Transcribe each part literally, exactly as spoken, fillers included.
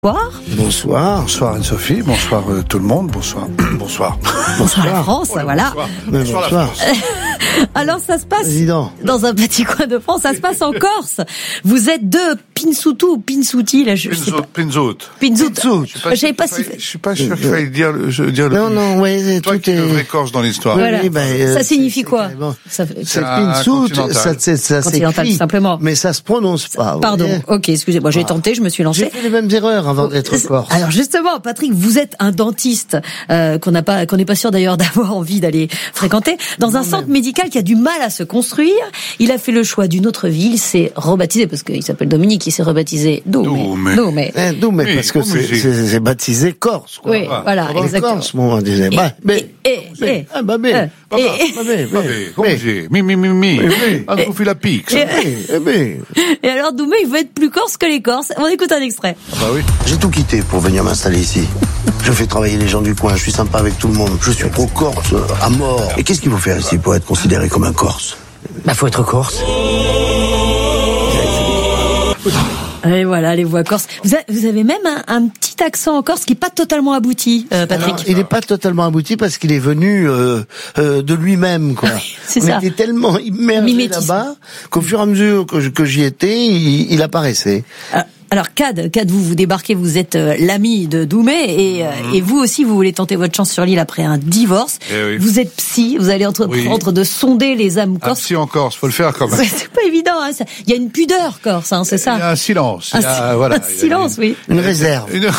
Bonsoir. Bonsoir, bonsoir Anne-Sophie, bonsoir euh, tout le monde, bonsoir. Bonsoir. Bonsoir la France, Oh, voilà. Bonsoir, bonsoir, bonsoir la France. Alors ça se passe Président. dans un petit coin de France, ça se passe en Corse. Vous êtes de Pinsoutou ou Pinsouti, là, je, je sais pas. Pinzout. Pinzout. Pinzout. Je savais pas si. Je suis pas sûr qu'il fallait dire le, je, dire le. Non, non, ouais, Toi tout qui es est... le vrai Corse dans l'histoire. Oui, Voilà. oui, ben, euh, Ça signifie c'est- quoi c'est- bon. Ça- C'est Ah, Pinsout, continental. ça, c'est- ça Continental, s'écrit, simplement. mais ça se prononce pas. vous Pardon. voyez. Ok, excusez-moi, j'ai tenté, je me suis J'ai lancée. fait les mêmes erreurs avant d'être corse. Alors justement, Patrick, vous êtes un dentiste euh, qu'on n'a pas, qu'on n'est pas sûr d'ailleurs d'avoir envie d'aller fréquenter dans un centre médical qui a du mal à se construire. Il a fait le choix d'une autre ville, s'est rebaptisé parce qu'il s'appelle Dominique, il s'est rebaptisé Doumé. Doumé. Doumé. Eh, d'où, mais Oui, parce que comme c'est, j'ai- c'est, c'est baptisé Corse, quoi. Oui, voilà, Dans le exactement. Corse, moi, on disait, bah, mais, Et, et, et, ah, bah, mais, euh, bah, et- bah, bah, mais, Ah, mais, mais, comme mais, j'ai. Mi, mi, mi, mi. oui. Ah, vous fait la pique. et- eh, mais, et alors Doumé, il veut être plus corse que les Corses. On écoute un extrait. Ah bah oui. J'ai tout quitté pour venir m'installer ici. Je fais travailler les gens du coin, je suis sympa avec tout le monde. Je suis pro-corse, euh, à mort. Et qu'est-ce qu'il faut faire ici pour être considéré comme un corse? Bah faut être corse. Et voilà, les voix corses. Vous, a- vous avez même un, un petit accent en corse qui est pas totalement abouti, euh, Patrick. Alors, il n'est pas totalement abouti parce qu'il est venu euh, euh, de lui-même, quoi. C'est On ça. était tellement immergé Mimétisme. là-bas qu'au fur et à mesure que, je- que j'y étais, il, il apparaissait. Alors, Alors Cad, Cad, vous vous débarquez, vous êtes euh, l'ami de Doumé et, euh, et vous aussi vous voulez tenter votre chance sur l'île après un divorce. Eh oui. Vous êtes psy, vous allez entreprendre Oui. de sonder les âmes Ah, corses. si en Corse, faut le faire quand même. Ouais, c'est pas évident, hein, ça- il y a une pudeur corse, hein, c'est Il y a ça. un silence. Un, il y a, si- voilà, un il y a silence, oui, Une réserve. Une-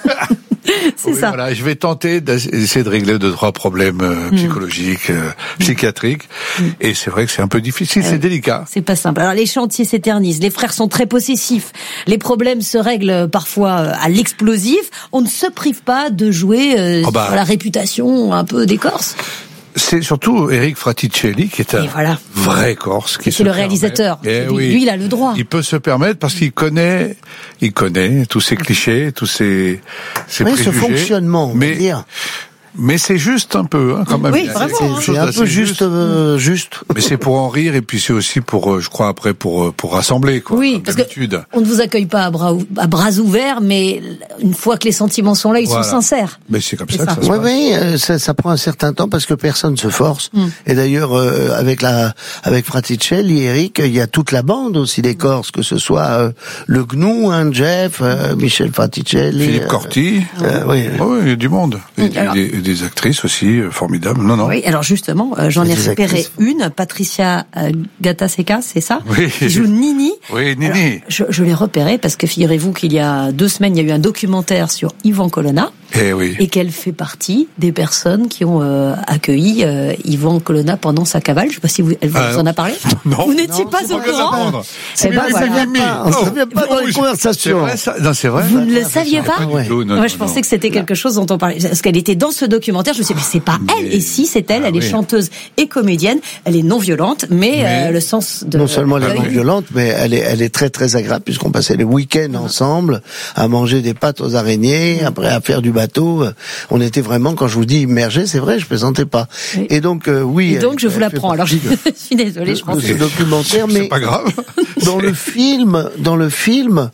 c'est Oui, ça. Voilà, je vais tenter d'essayer de régler deux trois problèmes euh, psychologiques, euh, psychiatriques, et c'est vrai que c'est un peu difficile, c'est délicat. C'est pas simple. Alors les chantiers s'éternisent, les frères sont très possessifs, les problèmes se règlent parfois euh, à l'explosif. On ne se prive pas de jouer euh, Oh bah. sur la réputation un peu des Corses. C'est surtout Eric Fraticelli qui est un Et voilà. vrai Corse, qui C'est se le permet- réalisateur. Eh Lui- oui. lui, il a le droit. Il peut se permettre parce qu'il connaît, il connaît tous ces clichés, tous ces, ces Oui, ce préjugés. fonctionnement, on va mais, dire. mais c'est juste un peu, hein, quand même. Oui, Il y a vraiment, quelque hein. chose C'est un d'assez peu juste, euh, juste. Mais c'est pour en rire et puis c'est aussi pour, euh, je crois après pour euh, pour rassembler quoi. Oui, comme parce que d'habitude. on ne vous accueille pas à bras, ou- à bras ouverts, mais une fois que les sentiments sont là, ils Voilà. sont sincères. Mais c'est comme C'est ça, ça. que ça se Oui, passe. oui, euh, ça, ça prend un certain temps parce que personne se force. Et d'ailleurs, euh, avec la, avec Fraticelli, Eric, il y a toute la bande aussi des Corses, que ce soit euh, le Gnou, hein, Jeff, euh, Michel Fraticelli, Philippe euh, Corti. euh, oui. Oh, oui, il y a du monde. Et des, Alors- des- des actrices aussi euh, formidables. Non, non. Oui, alors justement, euh, j'en ai Des repéré actrices. une, Patricia euh, Gattaseca, c'est ça? Oui. Qui joue Nini. Oui, Nini. Alors, je je l'ai repéré parce que figurez-vous qu'il y a deux semaines, il y a eu un documentaire sur Yvan Colonna. Eh oui. Et qu'elle fait partie des personnes qui ont euh, accueilli euh, Yvan Colonna pendant sa cavale. Je ne sais pas si vous, elle vous Ah, en a parlé. non. Vous n'étiez Non, pas c'est au pas bien courant. d'apprendre. Eh ben, on voilà. ne savait pas, on ne savait pas dans les oui, conversations. C'est vrai, ça. Non, c'est vrai. Vous ne le saviez pas? Pas du Ouais. tout, non, Moi, non, je pensais non. que c'était quelque chose dont on parlait. Parce qu'elle était dans ce documentaire. Je me suis dit, mais c'est pas elle. Mais- Et si, c'est elle. Ah Elle est oui. chanteuse et comédienne. Elle est non violente, mais, Mais- euh, le sens de... Non seulement elle est non l'œil- violente, mais elle est, elle est très très agréable puisqu'on passait les week-ends ensemble à manger des pâtes aux araignées, après à faire du bateau. On était vraiment, quand je vous dis immergé, c'est vrai, je plaisantais pas. Oui. Et donc euh, oui. Et donc, elle- je vous elle fait l'apprends. Alors, je partie de- suis désolée, je pense. de ce documentaire, mais C'est pas grave. dans le film, dans le film,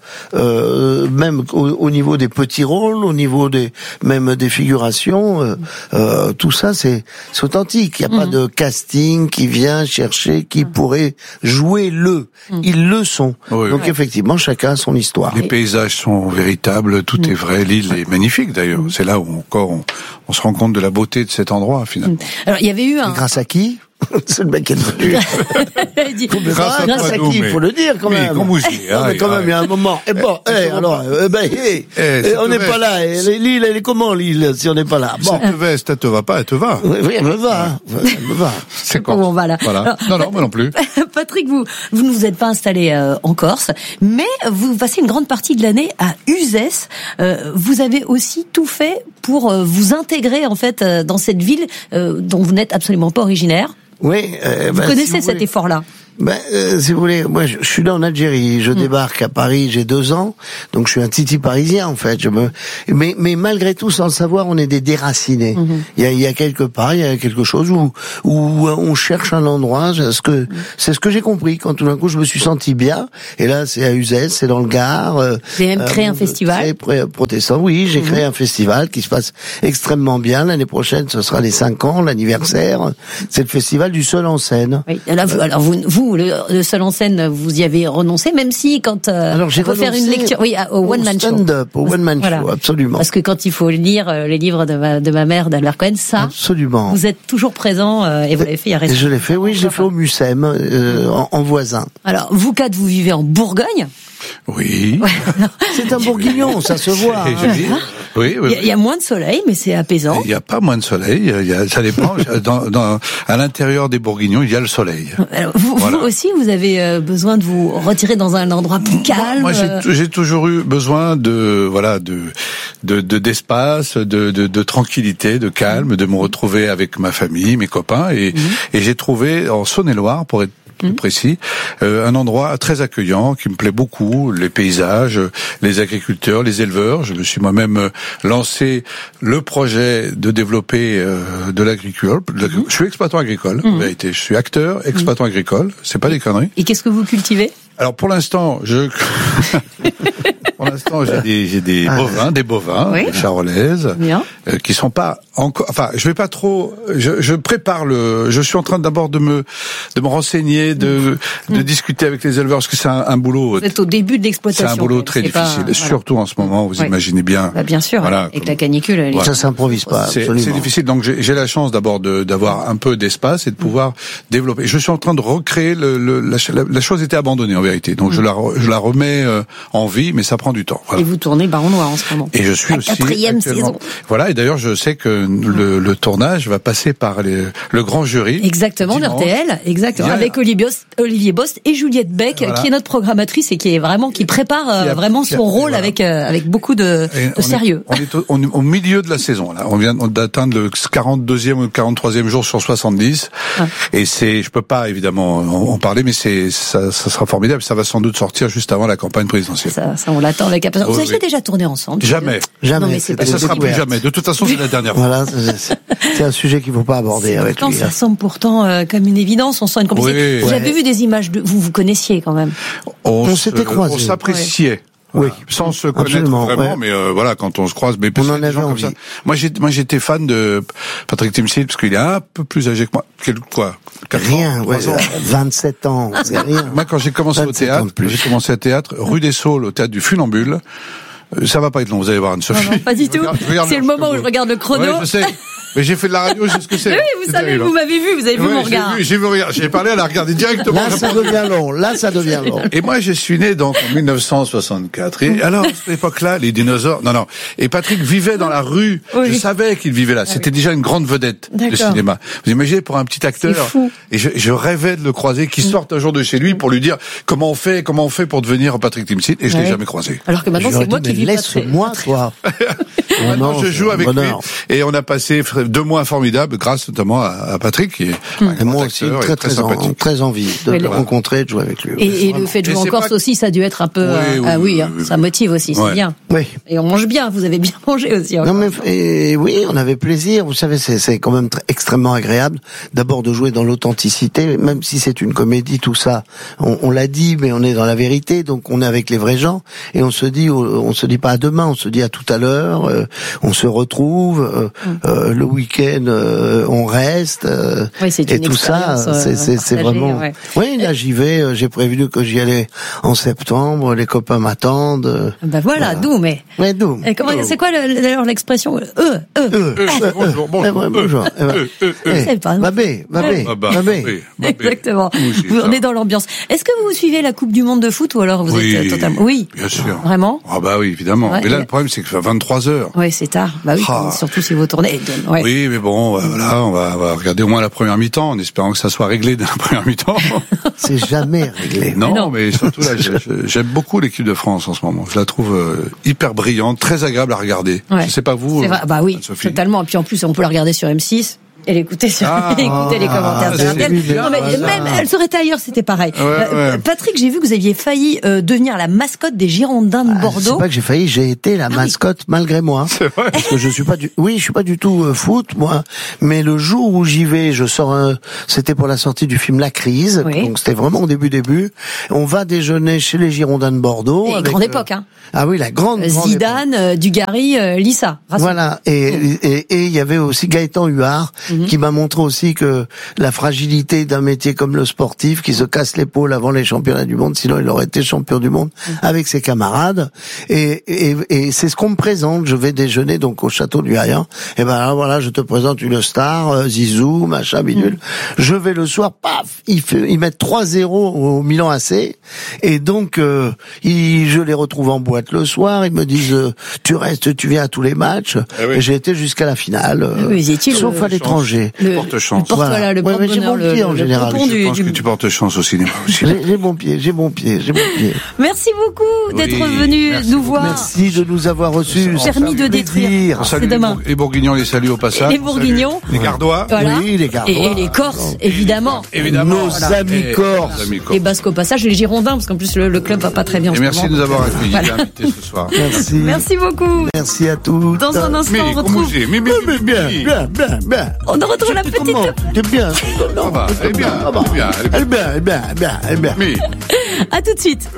euh, même au, au niveau des petits rôles, au niveau des même des figurations, euh, euh, tout ça c'est c'est authentique. Il n'y a pas de casting qui vient chercher qui pourrait jouer le. Ils le sont. Oui. Donc effectivement, chacun a son histoire. Les paysages sont véritables, tout est vrai. L'île est magnifique d'ailleurs. C'est là où encore on, on se rend compte de la beauté de cet endroit finalement. Alors, il y avait eu un... Grâce à qui? C'est le mec qui est devenu. Elle dit- Mais Grâce à grâce toi, à Doumé. qui, il faut le dire quand Oui, même. comme vous dites, Non, mais ah, quand ah, même, il y a un moment. Eh bon, eh, alors, eh ben, eh, Eh, eh, cette on n'est pas veste. là. Eh, l'île, elle est comment l'île si on n'est pas là? Bon, Cette veste, elle te va pas, elle te va. oui, oui, elle me va. hein. Elle me va. C'est Où Corse. on va là. Voilà. Alors, Non, non, moi non plus. Patrick, vous, vous ne vous êtes pas installé euh, en Corse, mais vous passez une grande partie de l'année à Uzès. Euh, vous avez aussi tout fait pour euh, vous intégrer en fait euh, dans cette ville euh, dont vous n'êtes absolument pas originaire. Oui. euh, Vous ben, si connaissez vous cet voulez. effort-là? Ben, euh, si vous voulez, moi, je, je suis là en Algérie. Je mmh. débarque à Paris. J'ai deux ans, donc je suis un titi parisien en fait. Je me, mais, mais malgré tout, sans le savoir, on est des déracinés. Mmh. Il y a, il y a quelque part, il y a quelque chose où, où on cherche un endroit. Ce que, mmh. c'est ce que j'ai compris quand tout d'un coup je me suis senti bien. Et là, c'est à Uzès, c'est dans le Gard. Vous avez même créé euh, un festival. Très protestant, oui. J'ai mmh. créé un festival qui se passe extrêmement bien. L'année prochaine, ce sera les cinq ans, l'anniversaire. C'est le festival du seul en scène. Oui. Là, vous, alors vous, vous le, le seul en scène, vous y avez renoncé, même si quand euh, alors, j'ai on peut faire une lecture, oui, au one man show, stand-up, au one man voilà. show, absolument. Parce que quand il faut lire euh, les livres de ma, de ma mère, d'Albert Cohen, ça, absolument. Vous êtes toujours présent euh, et vous l'avez fait il y a récemment. Je l'ai fait, oui, je l'ai fait au Mucem, euh, en, en voisin. Alors, vous quatre, vous vivez en Bourgogne. Oui. C'est un bourguignon, ça se voit. Hein. Oui, oui. Il y, y a moins de soleil, mais c'est apaisant. Il n'y a pas moins de soleil. Il y a, ça dépend. dans, dans, à l'intérieur des Bourguignons, il y a le soleil. Alors, vous, voilà. vous aussi, vous avez besoin de vous retirer dans un endroit plus calme. Moi, moi j'ai, j'ai toujours eu besoin de, voilà, de, de, de d'espace, de, de, de tranquillité, de calme, de me retrouver avec ma famille, mes copains, et, mmh. et j'ai trouvé en Saône-et-Loire, pour être plus précis, euh, un endroit très accueillant qui me plaît beaucoup, les paysages, les agriculteurs, les éleveurs. Je me suis moi-même lancé le projet de développer euh, de l'agriculture. Mmh. Je suis exploitant agricole, en mmh. vérité. Je suis acteur, exploitant mmh. agricole. C'est pas des conneries. Et qu'est-ce que vous cultivez ? Alors pour l'instant, je pour l'instant j'ai des j'ai des ah. bovins, des bovins, oui. des charolaises, euh, qui sont pas encore. Enfin, je vais pas trop. Je, je prépare le. Je suis en train d'abord de me de me renseigner, de mmh. de discuter avec les éleveurs parce que c'est un, un boulot. Vous êtes au début de l'exploitation. C'est un boulot très difficile, pas, voilà. surtout en ce moment. Vous oui. imaginez bien. Bah, bien sûr. Voilà, avec comme, la canicule. Elle voilà. Ça s'improvise pas. C'est, c'est difficile. Donc j'ai, j'ai la chance d'abord de d'avoir un peu d'espace et de pouvoir mmh. développer. Je suis en train de recréer le, le la, la, la chose était abandonnée en vérité. Donc mmh. je la je la remets euh, en vie, mais ça prend du temps. Voilà. Et vous tournez Baron Noir en ce moment. Et je suis la aussi quatrième saison. Voilà. Et d'ailleurs, je sais que le, le tournage va passer par les, le grand jury. Exactement, d'R T L, exactement, avec Olivier Bost, Olivier Bost et Juliette Beck, voilà. qui est notre programmatrice et qui est vraiment qui prépare qui a, vraiment son a, rôle voilà. avec euh, avec beaucoup de, de on sérieux. Est, on est au, on est au milieu de la saison là. On vient d'atteindre le quarante-deuxième ou le quarante-troisième jour sur soixante-dix. Ah. Et c'est, je peux pas évidemment en, en parler, mais c'est ça, ça sera formidable. Ça va sans doute sortir juste avant la campagne présidentielle. Ça, ça on l'attend avec impatience. Oh, vous avez oui. déjà tourné ensemble? Jamais, jamais. Non, mais c'est et ça sera plus jamais. De toute façon, c'est la dernière fois. Voilà, c'est, c'est un sujet qu'il faut pas aborder avec pourtant, lui. Ça semble pourtant euh, comme une évidence. On sent une complicité. Oui, J'avais ouais. vu des images de vous, vous connaissiez quand même. On, on se, s'était croisés. On s'appréciait. Ouais. Voilà. Oui, sans se connaître Absolument, vraiment, ouais. mais euh, voilà, quand on se croise, mais on en avait envie. Comme ça. Moi, j'ai, moi, j'étais fan de Patrick Timsit parce qu'il est un peu plus âgé que moi. Quel, quoi Rien, ans, ouais, vingt-sept ans, c'est rien. Moi, quand j'ai commencé au théâtre, j'ai commencé au théâtre, rue des Saules, au théâtre du Funambule. Ça va pas être long, vous allez voir, Anne-Sophie. Non, non, pas du tout. Regarde, regarde c'est le moment où je regarde le chrono. Ouais, je sais. Mais j'ai fait de la radio, je sais ce que c'est. Oui, vous c'est savez, terrible. Vous m'avez vu, vous avez vu ouais, mon regard. J'ai vu, j'ai vu, regarde, j'ai parlé à la regarder directement. Là, ça devient long. Là, ça devient long. Et moi, je suis né donc en dix-neuf cent soixante-quatre. Et alors, à cette époque-là, les dinosaures, non, non. Et Patrick vivait dans la rue. Oui. Je savais qu'il vivait là. C'était déjà une grande vedette de cinéma. Vous imaginez, pour un petit acteur. C'est fou. Et je, je rêvais de le croiser, qu'il sorte un jour de chez lui pour lui dire comment on fait, comment on fait pour devenir Patrick Timsit. Et je ouais. l'ai jamais croisé. Alors que maintenant, c'est moi qui vis pas très. Laisse-moi, toi. Maintenant, non, je joue avec bonheur. lui et on a passé deux mois formidables grâce notamment à, à Patrick qui est hum. un moi aussi très très, très, en, très envie de oui, le rencontrer, de jouer avec lui. Et, et le fait de jouer en Corse pas... aussi, ça a dû être un peu oui, euh, oui, ah oui, oui, hein, oui, ça motive aussi, ouais. c'est bien. Oui. Et on mange bien, vous avez bien mangé aussi. Non mais et, oui, on avait plaisir. Vous savez, c'est, c'est quand même très, extrêmement agréable d'abord de jouer dans l'authenticité, même si c'est une comédie, tout ça. On, on l'a dit, mais on est dans la vérité, donc on est avec les vrais gens et on se dit, on se dit pas à demain, on se dit à tout à l'heure. Euh, on se retrouve euh, mm. euh, le week-end, euh, on reste euh, oui, c'est et tout ça, c'est, c'est, c'est vraiment. Ouais. Oui, là j'y vais. Euh, j'ai prévenu que j'y allais en septembre. Les copains m'attendent. Euh, ben voilà, voilà. d'où mais. Mais d'où. Et comment, c'est quoi le, d'ailleurs l'expression eux eux eux bonjour bonjour bonjour. C'est pas. Babé, babé, babé. Exactement. On est dans l'ambiance. Est-ce que vous suivez la Coupe du Monde de foot ou alors vous êtes totalement. Oui. Bien sûr. Vraiment. Ah bah oui, évidemment. Mais là le problème c'est que c'est vingt-trois heures. Oui, c'est tard. Bah oui, ah. surtout si vous tournez. Ouais. Oui, mais bon, voilà, on va, on va regarder au moins la première mi-temps, en espérant que ça soit réglé dès la première mi-temps. C'est jamais réglé. Non, mais, non. mais surtout là, j'aime beaucoup l'équipe de France en ce moment. Je la trouve euh, hyper brillante, très agréable à regarder. Ouais. Je sais pas vous. C'est vrai. Bah oui, Sophie. Totalement. Et puis en plus, on peut la regarder sur M six. Elle écoutait sur, Ah, elle écoutait les commentaires ah, sur c'est RTL. bien, Non, mais ça. même, elle serait ailleurs, c'était pareil. Ouais, Euh, ouais. Patrick, j'ai vu que vous aviez failli euh, devenir la mascotte des Girondins de Ah, Bordeaux. c'est pas que j'ai failli, j'ai été la oui. mascotte malgré moi. C'est vrai. Parce que je suis pas du, oui, je suis pas du tout euh, foot, moi. Mais le jour où j'y vais, je sors un, c'était pour la sortie du film La Crise. Oui. Donc c'était vraiment au début, début. On va déjeuner chez les Girondins de Bordeaux. Et avec, grande euh, époque, hein. Ah oui, la grande, grande époque. Zidane, euh, Dugarry, euh, Lissa. Rassure. Voilà, et et et il y avait aussi Gaëtan Huard Mhm. qui m'a montré aussi que la fragilité d'un métier comme le sportif qui se casse l'épaule avant les championnats du monde, sinon il aurait été champion du monde avec ses camarades. Et et, et c'est ce qu'on me présente. Je vais déjeuner donc au château du Hayan. Et ben là, voilà, je te présente une star, euh, Zizou, machin bidule. Mhm. Je vais le soir, paf, ils fait, ils mettent trois zéro au Milan A C. Et donc euh, ils, je les retrouve en boîte le soir. Ils me disent euh, tu restes, tu viens à tous les matchs. Eh oui. Et j'ai été jusqu'à la finale, euh, Oui, vous étiez sauf le- à l'étranger. Le, porte chance. le porte, Voilà. voilà, le Ouais, porte mais j'ai bonheur, bon le, pied, en le général. pompon Je du, pense du- que tu portes chance au cinéma aussi. J'ai j'ai bon pied, j'ai bon pied, j'ai bon pied. Merci beaucoup d'être Oui, venu merci nous beaucoup. voir. Merci de nous avoir reçus. Permis de détruire. On C'est salue les, demain. Bourg- les Bourguignons, les salue au passage. Les Bourguignons. Les Gardois. Voilà. Oui, les Gardois. Et, et les Corses, évidemment. Évidemment. Nos amis Et- corses. nos amis Les corses. Basques au passage et les Girondins, parce qu'en plus le, le club va pas très bien en Et ce merci de moment. nous avoir accueillis Voilà. et invités ce soir. Merci. Merci beaucoup. Merci à tous. Dans un instant, Mais, on comment retrouve. j'ai- mais, mais, Mais mais, bien, mais- bien, bien, bien. On retrouve la petite. Comment T'es bien. Ça va, elle est bien, Ah bah. elle est bien, elle est bien. Elle est bien, elle est bien, elle est bien, elle est bien. Mais, À tout de suite.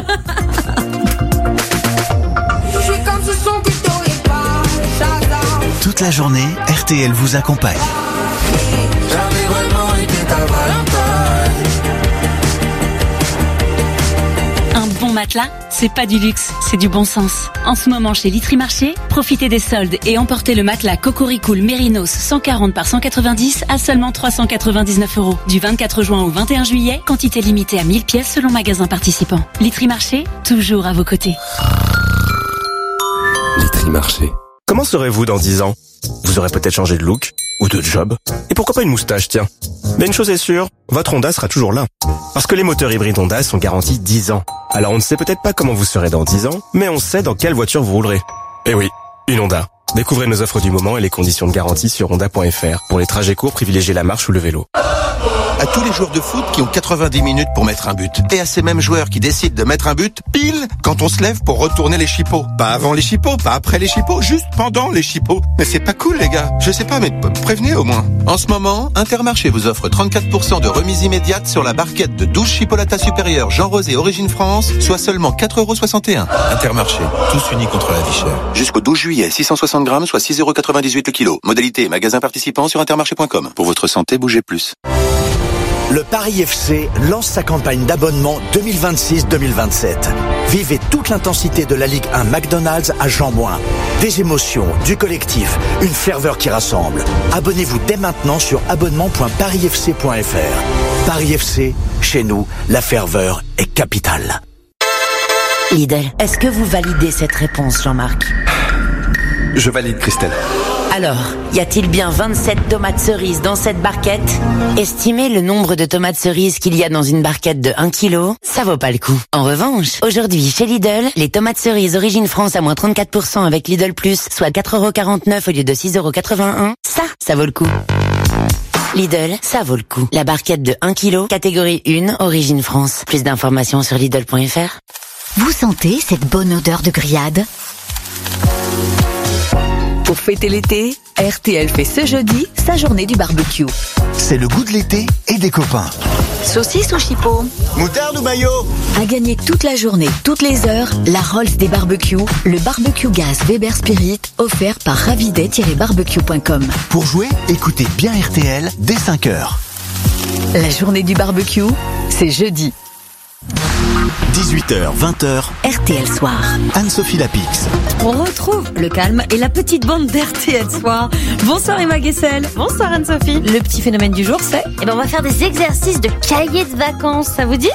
Je suis comme ce son que t'aurais pas, Shazam. Toute la journée, R T L vous accompagne. J'avais vraiment été ta Valentine. Un bon matelas, c'est pas du luxe, c'est du bon sens. En ce moment chez Litry Marché, profitez des soldes et emportez le matelas Cocoricool Mérinos cent quarante par cent quatre-vingt-dix à seulement trois cent quatre-vingt-dix-neuf euros. Du vingt-quatre juin au vingt et un juillet, quantité limitée à mille pièces selon magasin participant. Litry Marché, toujours à vos côtés. Litry Marché. Comment serez-vous dans dix ans? Vous aurez peut-être changé de look ou de job. Et pourquoi pas une moustache, tiens. Mais une chose est sûre, votre Honda sera toujours là. Parce que les moteurs hybrides Honda sont garantis dix ans. Alors on ne sait peut-être pas comment vous serez dans dix ans, mais on sait dans quelle voiture vous roulerez. Eh oui, une Honda. Découvrez nos offres du moment et les conditions de garantie sur honda point f r. Pour les trajets courts, privilégiez la marche ou le vélo. À tous les joueurs de foot qui ont quatre-vingt-dix minutes pour mettre un but. Et à ces mêmes joueurs qui décident de mettre un but pile quand on se lève pour retourner les chipots. Pas avant les chipots, pas après les chipots, juste pendant les chipots. Mais c'est pas cool les gars. Je sais pas, mais p- prévenez au moins. En ce moment, Intermarché vous offre trente-quatre pour cent de remise immédiate sur la barquette de douze chipolatas supérieures Jean Rosé Origine France, soit seulement quatre euros soixante et un. Intermarché, tous unis contre la vie chère. Jusqu'au douze juillet, six cent soixante grammes, soit six euros quatre-vingt-dix-huit le kilo. Modalité et magasin participant sur intermarché point com. Pour votre santé, bougez plus. Le Paris F C lance sa campagne d'abonnement deux mille vingt-six deux mille vingt-sept. Vivez toute l'intensité de la Ligue un McDonald's à Jean-Bouin. Des émotions, du collectif, une ferveur qui rassemble. Abonnez-vous dès maintenant sur abonnement point paris f c point f r. Paris F C, chez nous, la ferveur est capitale. Lidl, est-ce que vous validez cette réponse, Jean-Marc? Je valide Christelle. Alors, y a-t-il bien vingt-sept tomates cerises dans cette barquette? Estimez le nombre de tomates cerises qu'il y a dans une barquette de un kilo, ça vaut pas le coup. En revanche, aujourd'hui, chez Lidl, les tomates cerises Origine France à moins trente-quatre pour cent avec Lidl Plus, soit quatre euros quarante-neuf au lieu de six euros quatre-vingt-un, ça, ça vaut le coup. Lidl, ça vaut le coup. La barquette de un kilo, catégorie un, Origine France. Plus d'informations sur lidl point f r. Vous sentez cette bonne odeur de grillade? Pour fêter l'été, R T L fait ce jeudi sa journée du barbecue. C'est le goût de l'été et des copains. Saucisse ou chipot? Moutarde ou maillot? À gagner toute la journée, toutes les heures, la Rolls des barbecues, le barbecue gaz Weber Spirit, offert par ravidet tiret barbecue point com. Pour jouer, écoutez bien R T L dès cinq heures. La journée du barbecue, c'est jeudi. dix-huit heures, vingt heures, R T L Soir. Anne-Sophie Lapix. On retrouve le calme et la petite bande d'R T L Soir. Bonsoir Emma Guessel. Bonsoir Anne-Sophie. Le petit phénomène du jour, c'est Eh ben on va faire des exercices de cahier de vacances, ça vous dit?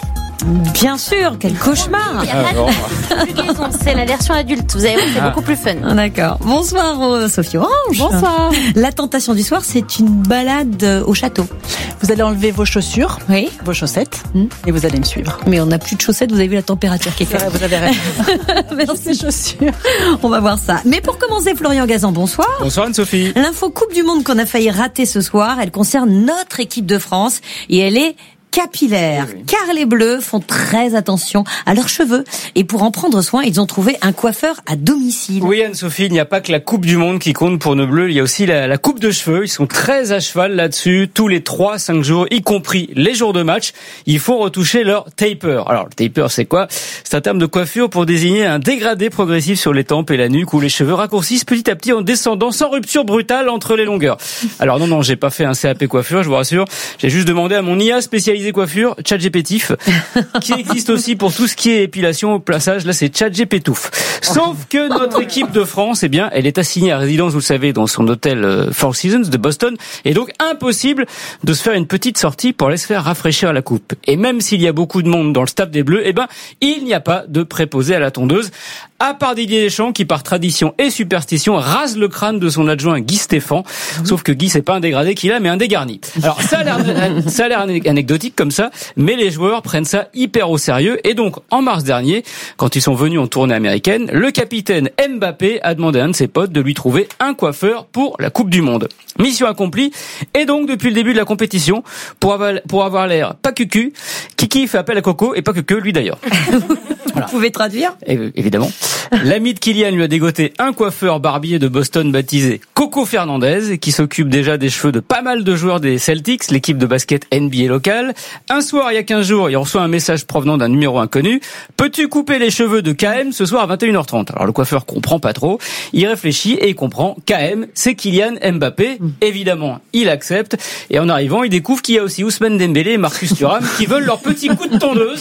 Bien sûr, quel cauchemar. Il y a pas de conjugaison, c'est la version adulte. Vous allez voir, c'est ah. beaucoup plus fun. D'accord. Bonsoir euh, Sophie Orange. Bonsoir. La tentation du soir, c'est une balade au château. Vous allez enlever vos chaussures, oui, vos chaussettes, mmh. et vous allez me suivre. Mais on n'a plus de chaussettes, vous avez vu la température qui est faite. Vous avez raison. Merci chaussures. On va voir ça. Mais pour commencer, Florian Gazan, bonsoir. Bonsoir Anne-Sophie. L'info Coupe du Monde qu'on a failli rater ce soir, elle concerne notre équipe de France et elle est capillaire, oui, oui. car les Bleus font très attention à leurs cheveux. Et pour en prendre soin, ils ont trouvé un coiffeur à domicile. Oui, Anne-Sophie, il n'y a pas que la Coupe du Monde qui compte pour nos Bleus, il y a aussi la, la coupe de cheveux. Ils sont très à cheval là-dessus, tous les trois à cinq jours, y compris les jours de match. Il faut retoucher leur taper. Alors, le taper, c'est quoi ? C'est un terme de coiffure pour désigner un dégradé progressif sur les tempes et la nuque où les cheveux raccourcissent petit à petit en descendant sans rupture brutale entre les longueurs. Alors non, non, j'ai pas fait un C A P coiffure, je vous rassure. J'ai juste demandé à mon I A spécialisé coiffure, ChatGPTif, qui existe aussi pour tout ce qui est épilation au plaçage. Là, c'est ChatGPtouf. Sauf que notre équipe de France, eh bien, elle est assignée à résidence, vous le savez, dans son hôtel euh, Four Seasons de Boston. Et donc, impossible de se faire une petite sortie pour aller se faire rafraîchir la coupe. Et même s'il y a beaucoup de monde dans le staff des Bleus, eh ben, il n'y a pas de préposé à la tondeuse. À part Didier Deschamps, qui par tradition et superstition rase le crâne de son adjoint Guy Stéphane. Mmh. Sauf que Guy, c'est pas un dégradé qu'il a, mais un dégarni. Alors, ça a l'air, ça a l'air anecdotique comme ça, mais les joueurs prennent ça hyper au sérieux. Et donc, en mars dernier, quand ils sont venus en tournée américaine, le capitaine Mbappé a demandé à un de ses potes de lui trouver un coiffeur pour la Coupe du Monde. Mission accomplie. Et donc, depuis le début de la compétition, pour avoir, pour avoir l'air pas cucu, Kiki fait appel à Coco, et pas que que lui d'ailleurs. Voilà. Vous pouvez traduire ? Et, évidemment. L'ami de Kylian lui a dégoté un coiffeur barbier de Boston baptisé Coco Fernandez, qui s'occupe déjà des cheveux de pas mal de joueurs des Celtics, l'équipe de basket N B A locale. Un soir, il y a quinze jours, il reçoit un message provenant d'un numéro inconnu. Peux-tu couper les cheveux de K M ce soir à vingt et une heures trente ? Alors le coiffeur comprend pas trop. Il réfléchit et il comprend. K M, c'est Kylian Mbappé. Mmh. Évidemment, il accepte. Et en arrivant, il découvre qu'il y a aussi Ousmane Dembélé et Marcus Thuram qui veulent leur petit coup de tondeuse.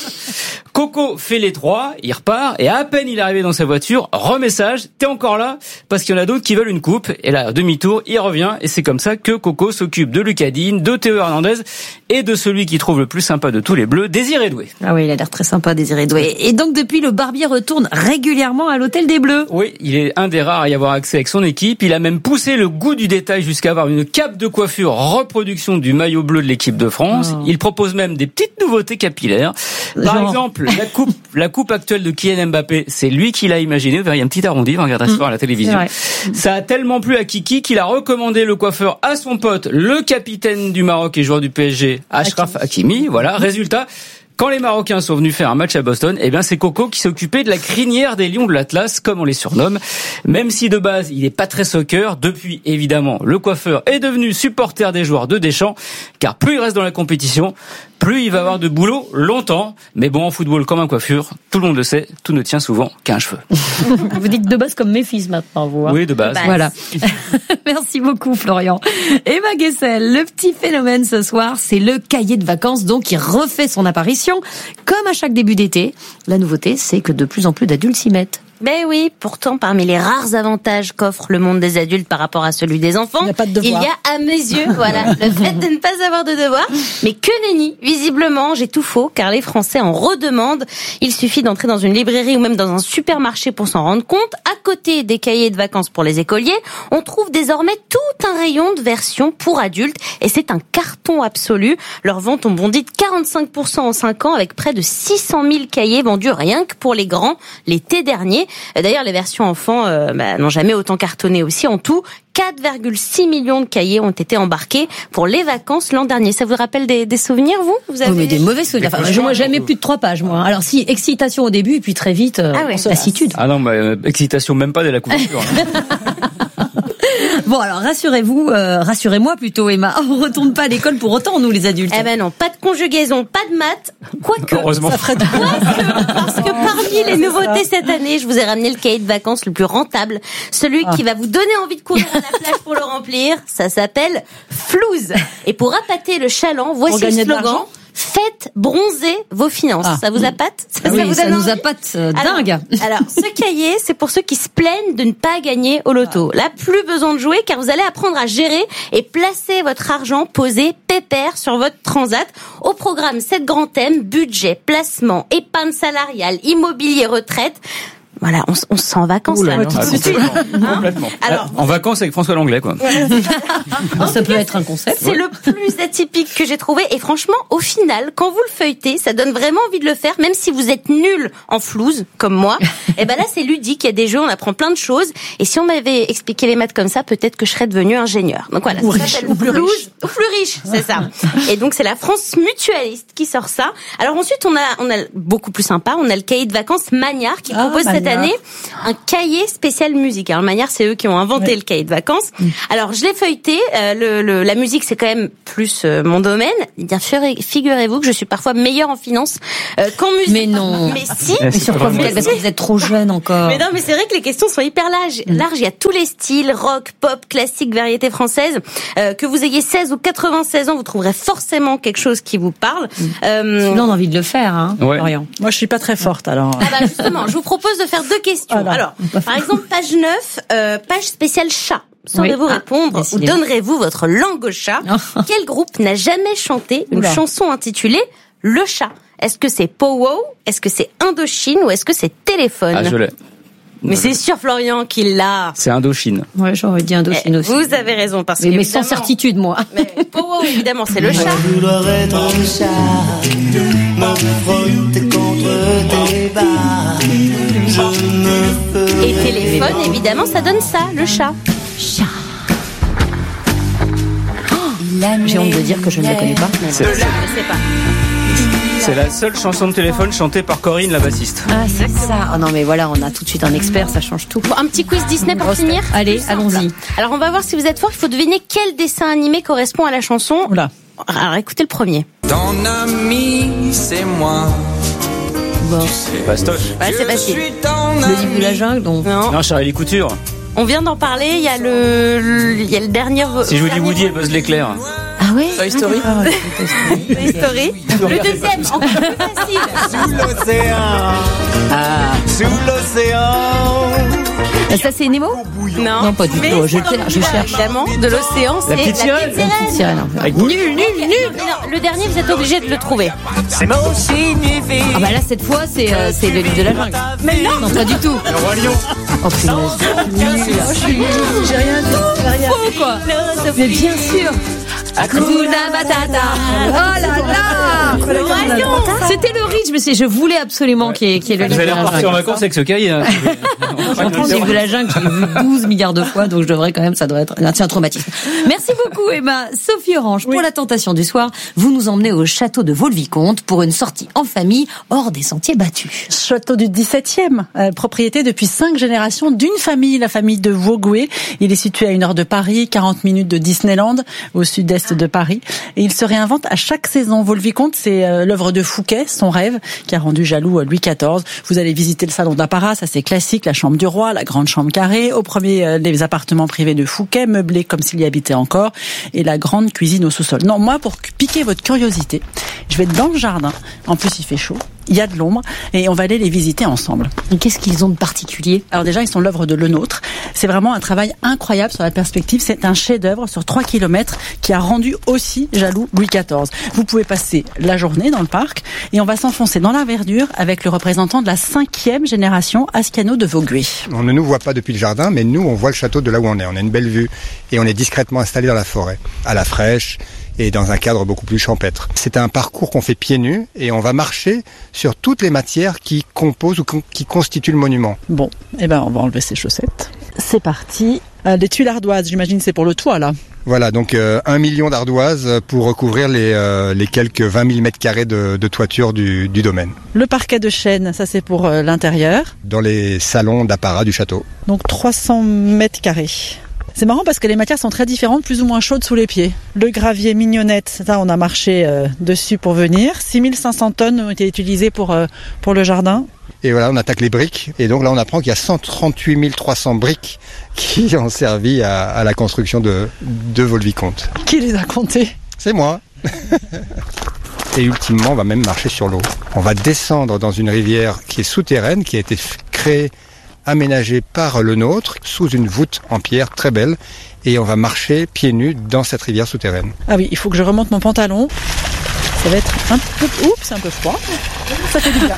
Coco fait les trois, il repart, et à peine il est arrivé dans sa voiture, remessage, t'es encore là, parce qu'il y en a d'autres qui veulent une coupe, et là, demi-tour, il revient, et c'est comme ça que Coco s'occupe de Lucas Digne, de Théo Hernandez, et de celui qui trouve le plus sympa de tous les Bleus, Désiré Doué. Ah oui, il a l'air très sympa, Désiré Doué. Et donc, depuis, le barbier retourne régulièrement à l'hôtel des Bleus. Oui, il est un des rares à y avoir accès avec son équipe, il a même poussé le goût du détail jusqu'à avoir une cape de coiffure reproduction du maillot bleu de l'équipe de France. Oh. Il propose même des petites nouveautés capillaires. Par Genre. exemple, la coupe, la coupe actuelle de Kylian Mbappé, c'est lui qui l'a imaginé. Vous verrez, il y a un petit arrondi, vous regarderez ce soir à la télévision. Ça a tellement plu à Kiki qu'il a recommandé le coiffeur à son pote, le capitaine du Maroc et joueur du P S G, Achraf Hakimi. Voilà, résultat. Quand les Marocains sont venus faire un match à Boston, eh bien c'est Coco qui s'occupait de la crinière des Lions de l'Atlas, comme on les surnomme. Même si de base il est pas très soccer, depuis évidemment le coiffeur est devenu supporter des joueurs de Deschamps, car plus il reste dans la compétition, plus il va avoir de boulot longtemps. Mais bon, en football comme en coiffure, tout le monde le sait, tout ne tient souvent qu'un cheveu. Vous dites de base comme Memphis maintenant, vous. Hein. Oui, de base. de base. Voilà. Merci beaucoup, Florian. Emma Guessel, le petit phénomène ce soir, c'est le cahier de vacances, donc qui refait son apparition. Comme à chaque début d'été, la nouveauté, c'est que de plus en plus d'adultes s'y mettent. Ben oui, pourtant, parmi les rares avantages qu'offre le monde des adultes par rapport à celui des enfants, il, pas de il y a à mes yeux, voilà, le fait de ne pas avoir de devoirs. Mais que nenni, visiblement, j'ai tout faux, car les Français en redemandent. Il suffit d'entrer dans une librairie ou même dans un supermarché pour s'en rendre compte. À côté des cahiers de vacances pour les écoliers, on trouve désormais tout un rayon de versions pour adultes, et c'est un carton absolu. Leurs ventes ont bondi de quarante-cinq pour cent en cinq ans, avec près de six cent mille cahiers vendus rien que pour les grands l'été dernier. D'ailleurs, les versions enfants euh, bah, n'ont jamais autant cartonné aussi. En tout, quatre virgule six millions de cahiers ont été embarqués pour les vacances l'an dernier. Ça vous rappelle des, des souvenirs, vous, vous avez... Oui, mais des mauvais souvenirs. Enfin, je, moi, jamais plus de trois pages, moi. Alors, si, excitation au début, et puis très vite, euh, ah ouais. lassitude. Ah non, mais euh, excitation même pas dès la couverture. Bon, alors rassurez-vous, euh, rassurez-moi plutôt, Emma. On retourne pas à l'école pour autant, nous, les adultes. Eh ben non, pas de conjugaison, pas de maths, quoique. Heureusement. Ça ferait de... Parce que parmi les nouveautés cette année, je vous ai ramené le cahier de vacances le plus rentable, celui ah. qui va vous donner envie de courir à la plage pour le remplir. Ça s'appelle Flouze. Et pour appâter le chaland, voici le slogan. Faites bronzer vos finances. Ah. Ça vous appâte? Ça, Ah oui, ça vous ça donne nous envie? appâte euh, dingue. Alors, alors, ce cahier, c'est pour ceux qui se plaignent de ne pas gagner au loto. Là, plus besoin de jouer car vous allez apprendre à gérer et placer votre argent posé pépère sur votre transat. Au programme, sept grands thèmes: budget, placement, épargne salariale, immobilier, retraite. Voilà, on, s- on se sent en vacances Ouh là. là là. tout de Ah, suite. complètement. Hein Complètement. Alors, En vacances avec François Langlais, quoi. Ça peut être un concept. c'est le plus atypique que j'ai trouvé et franchement, au final, quand vous le feuilletez, ça donne vraiment envie de le faire, même si vous êtes nul en flouze, comme moi. Et ben là, c'est ludique, il y a des jeux, on apprend plein de choses. Et si on m'avait expliqué les maths comme ça, peut-être que je serais devenu ingénieur. Donc voilà, Ou ça riche, s'appelle ou plus Flouze, riche. ou plus riche, c'est ça. Et donc c'est la France Mutualiste qui sort ça. Alors ensuite, on a, on a beaucoup plus sympa, on a le cahier de vacances Magnard qui Ah, propose cette Magnard. année un cahier spécial musique. Alors Magnard, c'est eux qui ont inventé Ouais. le cahier de vacances. Alors je l'ai feuilleté. Euh, le, le, la musique, c'est quand même plus euh, mon domaine. Eh bien, figurez- figurez-vous que je suis parfois meilleure en finance euh, qu'en musique. Mais non. Mais si. Mais sur quoi vous Mais êtes? Parce si. que vous êtes trop jeune encore. Mais non, mais c'est vrai que les questions sont hyper larges. Larges, il y a tous les styles, rock, pop, classique, variété française. Euh, que vous ayez seize ou quatre-vingt-seize ans, vous trouverez forcément quelque chose qui vous parle. Euh, Là, on a envie de le faire, hein, Ouais. Florian. Moi, je suis pas très forte, alors. Ah bah justement, je vous propose de faire deux questions. Alors. Alors, par exemple, page neuf, euh, page spéciale chat. Saurez-vous Oui. Ah, répondre ou décidément. donnerez-vous votre langue au chat? Quel groupe n'a jamais chanté une Oula. chanson intitulée Le Chat? Est-ce que c'est Pow-Wow? Est-ce que c'est Indochine? Ou est-ce que c'est Téléphone? Ah, je l'ai. Mais c'est sûr, Florian, qu'il l'a. C'est Indochine. Ouais, j'aurais dit Indochine Eh, aussi. Vous avez raison, parce que Mais, mais sans évidemment- certitude, moi. Mais Pow-Wow, évidemment, c'est le chat. Vouloir être un chat, me frotter contre tes bas, je me ferai. Et Téléphone, évidemment, ça donne ça, le chat. J'ai honte de dire que je ne le connais pas. C'est- Je ne sais pas. C'est la seule chanson de téléphone chantée par Corinne, la bassiste. Ah, c'est ça. Oh non, mais voilà, on a tout de suite un expert, ça change tout. Bon, un petit quiz Disney pour Grosse finir. tête. Allez, Tout simple. allons-y. Alors, on va voir si vous êtes fort. Il faut deviner quel dessin animé correspond à la chanson. Oula. Alors, écoutez le premier. Ton ami, c'est moi. Bon. Bastoche. Ouais, c'est facile. Le livre de la jungle, donc. Non. Non, Charlie Couture. On vient d'en parler. Il y a le, le- il y a le dernier. Si je vous dis dernier Woody et Buzz l'éclair. Ah oui? Toy Story. Toy Story. Le deuxième, encore plus facile. Sous l'océan, Ah. sous l'océan. Ça, c'est Nemo? Non. Non, pas du Mais tout. Je, c'est dans je l'univers, cherche. Évidemment, de l'océan, c'est La petite sirène. La petite sirène. un peu. Avec Nul, nul, nul. Mais non, le dernier, vous êtes obligé de le trouver. Ces mots signifient. Ah bah là, cette fois, c'est euh, c'est le livre de la jungle. Mais non. Non, pas du tout. Le Roi Lion. Oh, punaise. J'ai rien dit. Faux, quoi. Mais bien sûr. Hakuna Matata. Oh là là. C'était le rythme. C'est, je voulais absolument qu'il y ait, qu'il y ait le Vous livre de allez la repartir en jungle. vacances avec ce cahier. hein. Le livre de la jungle, j'ai vu douze milliards de fois, donc je devrais quand même, ça doit être un, un traumatisme. Merci beaucoup, Emma. Sophie Orange, pour la tentation du soir, vous nous emmenez au château de Vaux-le-Vicomte pour une sortie en famille hors des sentiers battus. Château du dix-septième, euh, propriété depuis cinq générations d'une famille, la famille de Vaugué. Il est situé à une heure de Paris, quarante minutes de Disneyland, au sud-est de Paris. Et il se réinvente à chaque saison. Vaux-le-Vicomte, c'est euh, l'œuvre de Fouquet, son rêve, qui a rendu jaloux euh, Louis quatorze. Vous allez visiter le salon d'apparat, ça c'est classique, la chambre du roi, la grande chambre carrée. Au premier, euh, les appartements privés de Fouquet, meublés comme s'il y habitait encore. Et la grande cuisine au sous-sol. Non, moi, pour piquer votre curiosité, je vais être dans le jardin. En plus, il fait chaud. Il y a de l'ombre et on va aller les visiter ensemble. Et qu'est-ce qu'ils ont de particulier? Alors déjà, ils sont l'œuvre de Lenôtre. C'est vraiment un travail incroyable sur la perspective. C'est un chef-d'œuvre sur trois kilomètres qui a rendu aussi jaloux Louis quatorze. Vous pouvez passer la journée dans le parc et on va s'enfoncer dans la verdure avec le représentant de la cinquième génération Ascano de Vaugué. On ne nous voit pas depuis le jardin, mais nous, on voit le château de là où on est. On a une belle vue et on est discrètement installé dans la forêt, à la fraîche et dans un cadre beaucoup plus champêtre. C'est un parcours qu'on fait pieds nus et on va marcher sur toutes les matières qui composent ou qui constituent le monument. Bon, eh ben on va enlever ses chaussettes. C'est parti. Euh, les tuiles ardoises, j'imagine c'est pour le toit là. Voilà, donc euh, un million d'ardoises pour recouvrir les, euh, les quelques vingt mille mètres carrés de, de toiture du, du domaine. Le parquet de chêne, ça c'est pour euh, l'intérieur. Dans les salons d'apparat du château. Donc trois cents mètres carrés. C'est marrant parce que les matières sont très différentes, plus ou moins chaudes sous les pieds. Le gravier mignonnette, ça on a marché euh, dessus pour venir. six mille cinq cents tonnes ont été utilisées pour, euh, pour le jardin. Et voilà, on attaque les briques. Et donc là, on apprend qu'il y a cent trente-huit mille trois cents briques qui ont servi à, à la construction de, de Vaux-le-Vicomte. Qui les a comptées? C'est moi. et ultimement on va même marcher sur l'eau. On va descendre dans une rivière qui est souterraine, qui a été créée, aménagée par le nôtre, sous une voûte en pierre très belle, et on va marcher pieds nus dans cette rivière souterraine. Ah oui, il faut que je remonte mon pantalon. Ça va être un peu... Oups, c'est un peu froid. Ça fait du bien.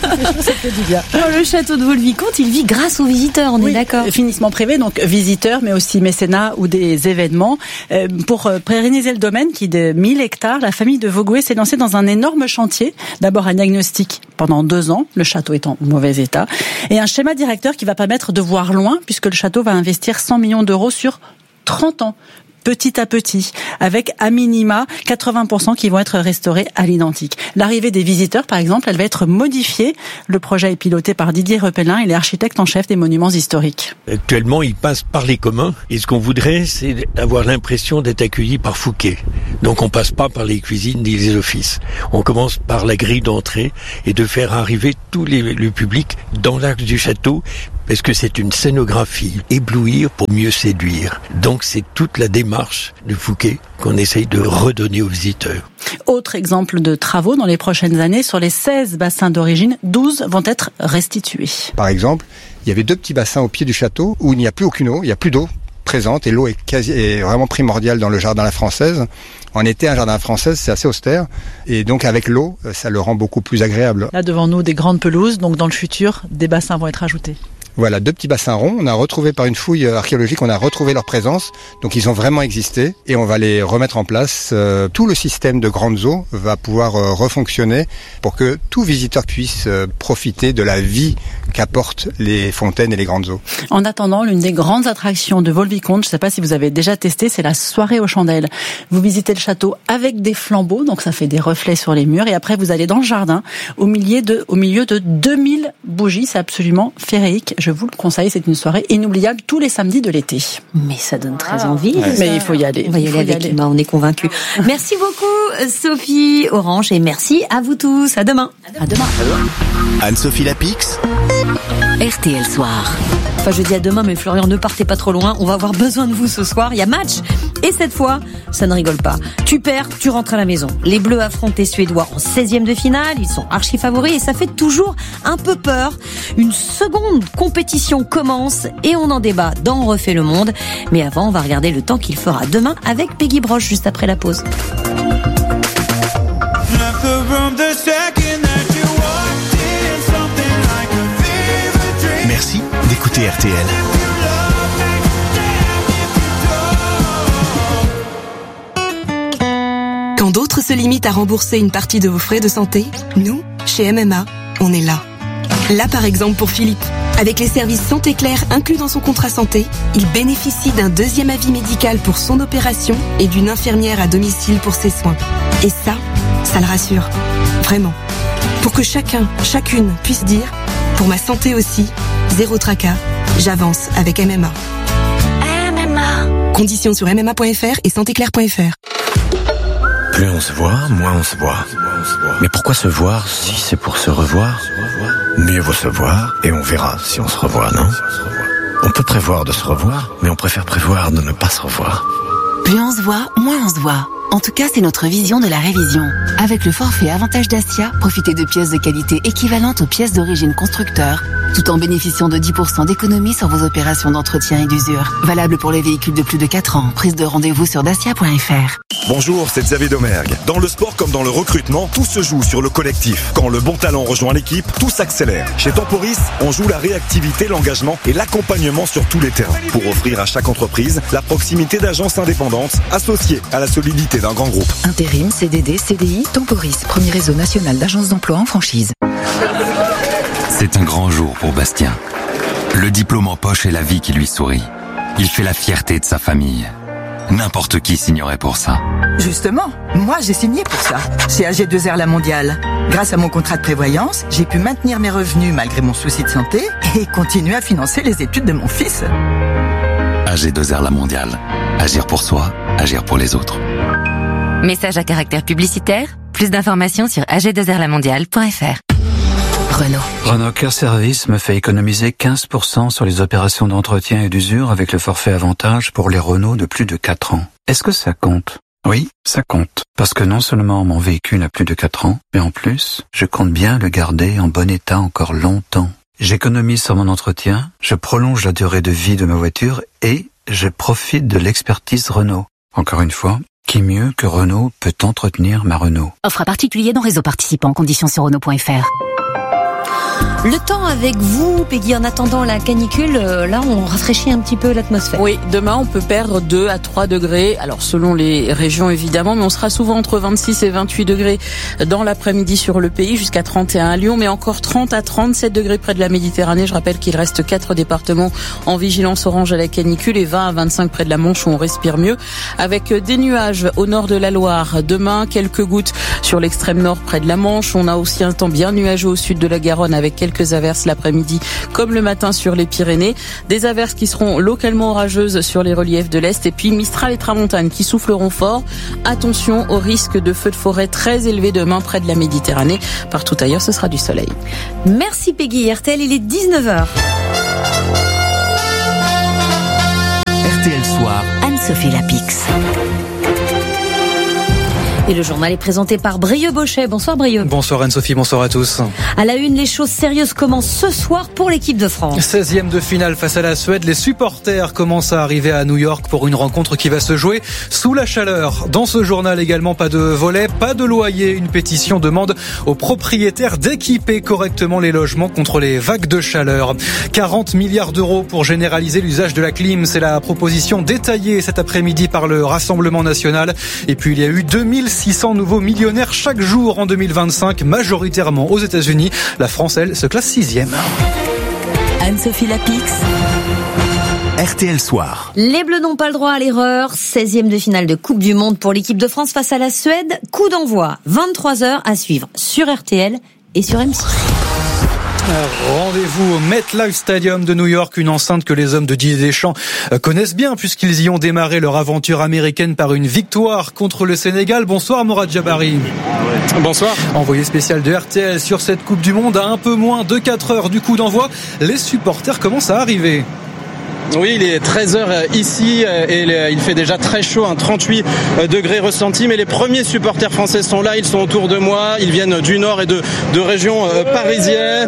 Ça fait du bien. Alors, le château de Vaux-le-Vicomte, il vit grâce aux visiteurs, on oui, est d'accord. Finissement privé, donc visiteurs, mais aussi mécénat ou des événements. Euh, pour pérenniser le domaine, qui est de mille hectares, la famille de Vaugoé s'est lancée dans un énorme chantier. D'abord un diagnostic pendant deux ans, le château est en mauvais état, et un schéma directeur qui va permettre de voir loin, puisque le château va investir cent millions d'euros sur trente ans. Petit à petit, avec à minima quatre-vingts pour cent qui vont être restaurés à l'identique. L'arrivée des visiteurs, par exemple, elle va être modifiée. Le projet est piloté par Didier Repellin, il est architecte en chef des monuments historiques. Actuellement, il passe par les communs, et ce qu'on voudrait, c'est avoir l'impression d'être accueilli par Fouquet. Donc on passe pas par les cuisines ni les offices. On commence par la grille d'entrée et de faire arriver tout les, le public dans l'axe du château, parce que c'est une scénographie, éblouir pour mieux séduire. Donc c'est toute la démarche de Fouquet qu'on essaye de redonner aux visiteurs. Autre exemple de travaux dans les prochaines années, sur les seize bassins d'origine, douze vont être restitués. Par exemple, il y avait deux petits bassins au pied du château où il n'y a plus aucune eau, il n'y a plus d'eau présente, et l'eau est, quasi, est vraiment primordiale dans le jardin à la française. En été, un jardin français, c'est assez austère, et donc avec l'eau, ça le rend beaucoup plus agréable. Là, devant nous, des grandes pelouses, donc dans le futur, des bassins vont être ajoutés. Voilà, deux petits bassins ronds. On a retrouvé par une fouille archéologique, on a retrouvé leur présence. Donc ils ont vraiment existé et on va les remettre en place. Euh, tout le système de grandes eaux va pouvoir euh, refonctionner pour que tout visiteur puisse euh, profiter de la vie qu'apportent les fontaines et les grandes eaux. En attendant, l'une des grandes attractions de Vaux-le-Vicomte, je ne sais pas si vous avez déjà testé, c'est la soirée aux chandelles. Vous visitez le château avec des flambeaux, donc ça fait des reflets sur les murs, et après vous allez dans le jardin au milieu de, au milieu de deux mille bougies. C'est absolument féerique. Je vous le conseille, c'est une soirée inoubliable tous les samedis de l'été. Mais ça donne très envie. Ouais. Mais il faut y aller. On va y aller avec Emma, on est convaincus. Merci beaucoup Sophie Orange et merci à vous tous. À demain. À demain. À demain. Anne-Sophie Lapix. R T L Soir. Enfin, je dis à demain, mais Florian, ne partez pas trop loin. On va avoir besoin de vous ce soir. Il y a match. Et cette fois, ça ne rigole pas. Tu perds, tu rentres à la maison. Les Bleus affrontent les Suédois en seizième de finale. Ils sont archi favoris et ça fait toujours un peu peur. Une seconde compétition commence et on en débat dans On refait le monde. Mais avant, on va regarder le temps qu'il fera demain avec Peggy Broche juste après la pause. Merci d'écouter R T L. Quand d'autres se limitent à rembourser une partie de vos frais de santé, nous, chez M M A, on est là. Là par exemple pour Philippe. Avec les services Santé Claire inclus dans son contrat santé, il bénéficie d'un deuxième avis médical pour son opération et d'une infirmière à domicile pour ses soins. Et ça, ça le rassure. Vraiment. Pour que chacun, chacune puisse dire, pour ma santé aussi, zéro tracas, j'avance avec M M A. M M A. Conditions sur m m a point f r et santé claire point f r. Plus on se voit, moins on se voit. Mais pourquoi se voir si c'est pour se revoir? Mieux vaut se voir et on verra si on se revoit, non? On peut prévoir de se revoir, mais on préfère prévoir de ne pas se revoir. Plus on se voit, moins on se voit. En tout cas, c'est notre vision de la révision. Avec le forfait Avantage Dacia, profitez de pièces de qualité équivalentes aux pièces d'origine constructeur, tout en bénéficiant de dix pour cent d'économie sur vos opérations d'entretien et d'usure. Valable pour les véhicules de plus de quatre ans. Prise de rendez-vous sur dacia point f r. Bonjour, c'est Xavier Domergue. Dans le sport comme dans le recrutement, tout se joue sur le collectif. Quand le bon talent rejoint l'équipe, tout s'accélère. Chez Temporis, on joue la réactivité, l'engagement et l'accompagnement sur tous les terrains. Pour offrir à chaque entreprise la proximité d'agences indépendantes associées à la solidité d'un grand groupe. Intérim, C D D, C D I, Temporis, premier réseau national d'agences d'emploi en franchise. C'est un grand jour pour Bastien. Le diplôme en poche et la vie qui lui sourit. Il fait la fierté de sa famille. N'importe qui signerait pour ça. Justement, moi j'ai signé pour ça, chez A G deux R La Mondiale. Grâce à mon contrat de prévoyance, j'ai pu maintenir mes revenus malgré mon souci de santé et continuer à financer les études de mon fils. A G deux R La Mondiale. Agir pour soi, agir pour les autres. Message à caractère publicitaire. Plus d'informations sur a g deux r la mondiale point f r. Renault. Renault Care Service me fait économiser quinze pour cent sur les opérations d'entretien et d'usure avec le forfait Avantage pour les Renault de plus de quatre ans. Est-ce que ça compte ? Oui, ça compte. Parce que non seulement mon véhicule a plus de quatre ans, mais en plus, je compte bien le garder en bon état encore longtemps. J'économise sur mon entretien, je prolonge la durée de vie de ma voiture et je profite de l'expertise Renault. Encore une fois, qui mieux que Renault peut entretenir ma Renault? Offre à particulier dans réseau participant, conditions sur Renault point F R. Le temps avec vous, Peggy, en attendant la canicule, là on rafraîchit un petit peu l'atmosphère. Oui, demain on peut perdre deux à trois degrés, alors selon les régions évidemment, mais on sera souvent entre vingt-six et vingt-huit degrés dans l'après-midi sur le pays, jusqu'à trente et un à Lyon, mais encore trente à trente-sept degrés près de la Méditerranée. Je rappelle qu'il reste quatre départements en vigilance orange à la canicule et vingt à vingt-cinq près de la Manche où on respire mieux, avec des nuages au nord de la Loire. Demain, quelques gouttes sur l'extrême nord près de la Manche. On a aussi un temps bien nuageux au sud de la Garonne avec quelques averses l'après-midi comme le matin sur les Pyrénées. Des averses qui seront localement orageuses sur les reliefs de l'Est et puis Mistral et Tramontane qui souffleront fort. Attention au risque de feux de forêt très élevé demain près de la Méditerranée. Partout ailleurs, ce sera du soleil. Merci Peggy. R T L, il est dix-neuf heures. R T L Soir. Anne-Sophie Lapix. Et le journal est présenté par Brieux Bochet. Bonsoir Brieux. Bonsoir Anne-Sophie, bonsoir à tous. À la une, les choses sérieuses commencent ce soir pour l'équipe de France. seizième de finale face à la Suède. Les supporters commencent à arriver à New York pour une rencontre qui va se jouer sous la chaleur. Dans ce journal également, pas de volet, pas de loyer. Une pétition demande aux propriétaires d'équiper correctement les logements contre les vagues de chaleur. quarante milliards d'euros pour généraliser l'usage de la clim. C'est la proposition détaillée cet après-midi par le Rassemblement national. Et puis il y a eu deux mille six cents nouveaux millionnaires chaque jour en deux mille vingt-cinq, majoritairement aux États-Unis. La France, elle, se classe sixième. Anne-Sophie Lapix. R T L Soir. Les Bleus n'ont pas le droit à l'erreur. seizième de finale de Coupe du Monde pour l'équipe de France face à la Suède. Coup d'envoi, vingt-trois heures à suivre sur R T L et sur M six. Rendez-vous au MetLife Stadium de New York, une enceinte que les hommes de Didier Deschamps connaissent bien puisqu'ils y ont démarré leur aventure américaine par une victoire contre le Sénégal. Bonsoir Morad Jabari. Bonsoir. Envoyé spécial de R T L sur cette Coupe du Monde à un peu moins de quatre heures du coup d'envoi. Les supporters commencent à arriver. Oui, il est treize heures ici et il fait déjà très chaud, un trente-huit degrés ressenti. Mais les premiers supporters français sont là, ils sont autour de moi, ils viennent du nord et de, de régions parisiennes.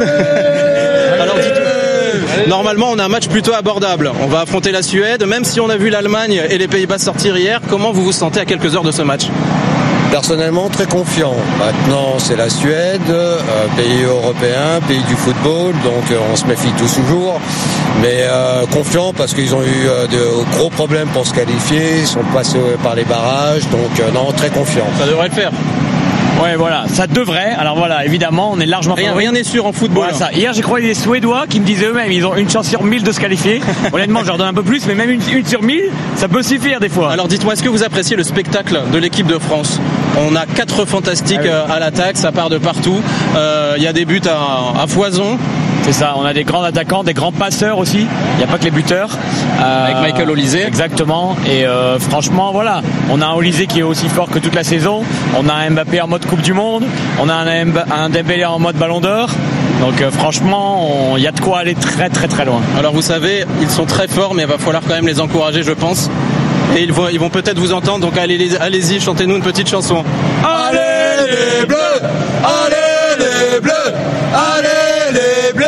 Alors dites-moi, normalement on a un match plutôt abordable. On va affronter la Suède, même si on a vu l'Allemagne et les Pays-Bas sortir hier. Comment vous vous sentez à quelques heures de ce match ? Personnellement, très confiant. Maintenant, c'est la Suède, euh, pays européen, pays du football, donc euh, on se méfie tous toujours. Mais euh, confiant parce qu'ils ont eu euh, de gros problèmes pour se qualifier, ils sont passés par les barrages, donc euh, non, très confiant. Ça devrait le faire. Ouais, voilà, ça devrait. Alors voilà, évidemment, on est largement rien, rien n'est sûr en football. Voilà, ça. Hier, j'ai croisé des Suédois qui me disaient eux-mêmes, ils ont une chance sur mille de se qualifier. Honnêtement, je leur donne un peu plus, mais même une, une sur mille, ça peut suffire des fois. Alors dites-moi, est-ce que vous appréciez le spectacle de l'équipe de France ? On a quatre fantastiques ah oui. à l'attaque, ça part de partout. Il euh, y a des buts à, à foison. C'est ça, on a des grands attaquants, des grands passeurs aussi. Il n'y a pas que les buteurs. Euh, Avec Michael Olysée. Exactement. Et euh, franchement, voilà, on a un Olysée qui est aussi fort que toute la saison. On a un Mbappé en mode Coupe du Monde. On a un, un Dembélé en mode Ballon d'Or. Donc euh, franchement, il y a de quoi aller très très très loin. Alors vous savez, ils sont très forts, mais il va falloir quand même les encourager, je pense. Et ils vont, ils vont peut-être vous entendre, donc allez, allez-y, chantez-nous une petite chanson. Allez les Bleus, allez les Bleus, allez les Bleus,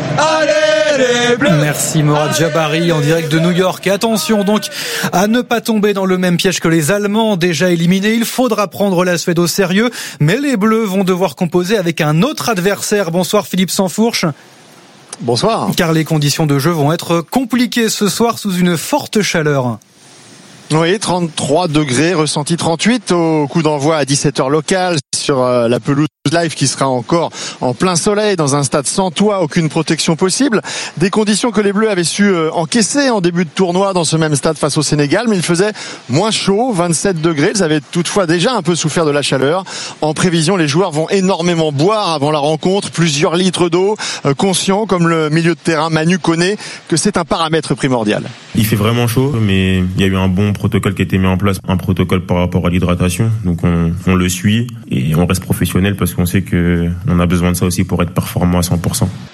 allez les Bleus. Merci Morad Jabari en direct de New York. Et attention donc à ne pas tomber dans le même piège que les Allemands déjà éliminés. Il faudra prendre la Suède au sérieux, mais les Bleus vont devoir composer avec un autre adversaire. Bonsoir Philippe Sansfourche. Bonsoir. Car les conditions de jeu vont être compliquées ce soir sous une forte chaleur. Oui, trente-trois degrés, ressenti trente-huit au coup d'envoi à dix-sept heures locale sur la pelouse live qui sera encore en plein soleil dans un stade sans toit, aucune protection possible. Des conditions que les Bleus avaient su encaisser en début de tournoi dans ce même stade face au Sénégal, mais il faisait moins chaud, vingt-sept degrés. Ils avaient toutefois déjà un peu souffert de la chaleur. En prévision, les joueurs vont énormément boire avant la rencontre, plusieurs litres d'eau, conscients comme le milieu de terrain Manu connaît que c'est un paramètre primordial. Il fait vraiment chaud, mais il y a eu un bon protocole qui a été mis en place, un protocole par rapport à l'hydratation. Donc on, on le suit et on reste professionnel parce qu'on sait que on a besoin de ça aussi pour être performant à cent pour cent.